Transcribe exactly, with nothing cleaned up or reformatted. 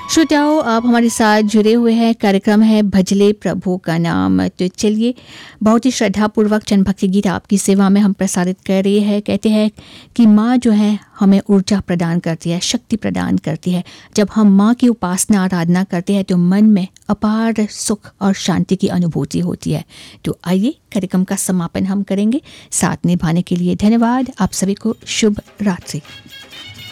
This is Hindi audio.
श्रोताओं, आप हमारे साथ जुड़े हुए हैं। कार्यक्रम है भजले प्रभु का नाम। तो चलिए, बहुत ही श्रद्धापूर्वक चंद भक्ति गीत आपकी सेवा में हम प्रसारित कर रहे हैं। कहते हैं कि माँ जो है हमें ऊर्जा प्रदान करती है, शक्ति प्रदान करती है। जब हम माँ की उपासना आराधना करते हैं तो मन में अपार सुख और शांति की अनुभूति होती है। तो आइए कार्यक्रम का समापन हम करेंगे। साथ निभाने के लिए धन्यवाद। आप सभी को शुभ रात्रि।